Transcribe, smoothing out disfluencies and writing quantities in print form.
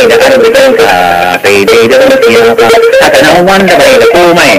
da arzikinka sai dai da gaskiya haka nan wanda bai da komai